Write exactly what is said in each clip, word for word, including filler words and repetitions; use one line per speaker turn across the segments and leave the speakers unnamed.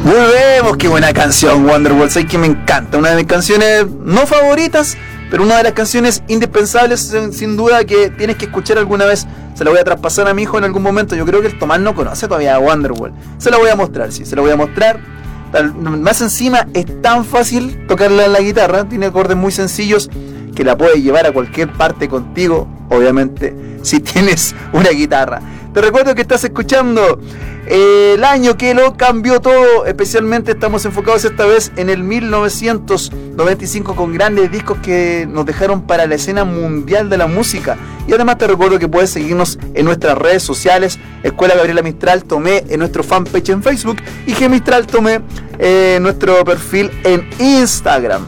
Volvemos, qué buena canción, Wonderwall. Sé que me encanta, una de mis canciones no favoritas, pero una de las canciones indispensables, sin duda, que tienes que escuchar alguna vez. Se la voy a traspasar a mi hijo en algún momento. Yo creo que el Tomás no conoce todavía a Wonderwall. Se la voy a mostrar, sí, se la voy a mostrar. Más encima, es tan fácil tocarla en la guitarra, tiene acordes muy sencillos que la puedes llevar a cualquier parte contigo, obviamente, si tienes una guitarra. Te recuerdo que estás escuchando eh, el año que lo cambió todo. Especialmente estamos enfocados esta vez en el mil novecientos noventa y cinco, con grandes discos que nos dejaron para la escena mundial de la música. Y además te recuerdo que puedes seguirnos en nuestras redes sociales: Escuela Gabriela Mistral Tomé en nuestro fanpage en Facebook y G Mistral Tomé en eh, nuestro perfil en Instagram.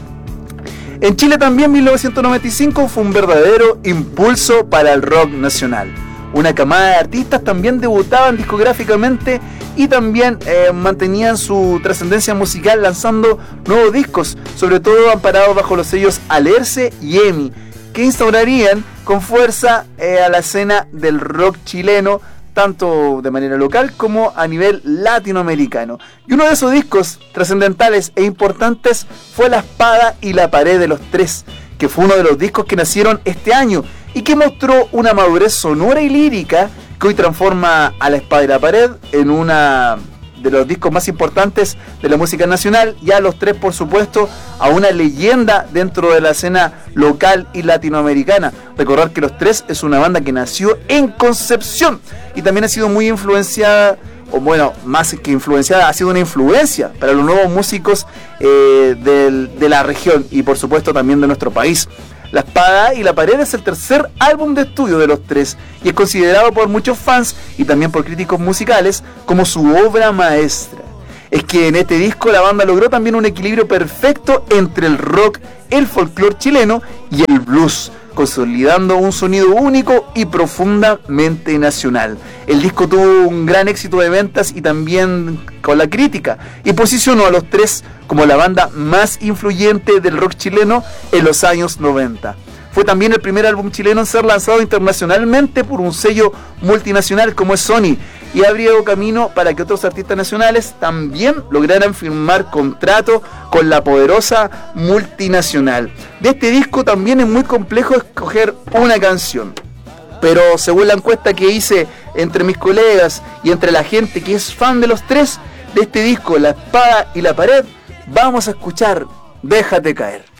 En Chile también mil novecientos noventa y cinco fue un verdadero impulso para el rock nacional. Una camada de artistas también debutaban discográficamente y también eh, mantenían su trascendencia musical lanzando nuevos discos, sobre todo amparados bajo los sellos Alerce y EMI, que instaurarían con fuerza eh, a la escena del rock chileno, tanto de manera local como a nivel latinoamericano. Y uno de esos discos trascendentales e importantes fue La Espada y la Pared de los Tres, que fue uno de los discos que nacieron este año y que mostró una madurez sonora y lírica que hoy transforma a La Espada y la Pared en una de los discos más importantes de la música nacional, y a Los Tres, por supuesto, a una leyenda dentro de la escena local y latinoamericana. Recordar que Los Tres es una banda que nació en Concepción y también ha sido muy influenciada, o bueno, más que influenciada, ha sido una influencia para los nuevos músicos eh, del, de la región y por supuesto también de nuestro país. La Espada y la Pared es el tercer álbum de estudio de Los Tres y es considerado por muchos fans y también por críticos musicales como su obra maestra. Es que en este disco la banda logró también un equilibrio perfecto entre el rock, el folclore chileno y el blues, consolidando un sonido único y profundamente nacional. El disco tuvo un gran éxito de ventas y también con la crítica, y posicionó a Los Tres como la banda más influyente del rock chileno en los años noventa. Fue también el primer álbum chileno en ser lanzado internacionalmente por un sello multinacional como es Sony, y abrió camino para que otros artistas nacionales también lograran firmar contrato con la poderosa multinacional. De este disco también es muy complejo escoger una canción, pero según la encuesta que hice entre mis colegas y entre la gente que es fan de Los Tres, de este disco, La Espada y la Pared, vamos a escuchar Déjate Caer.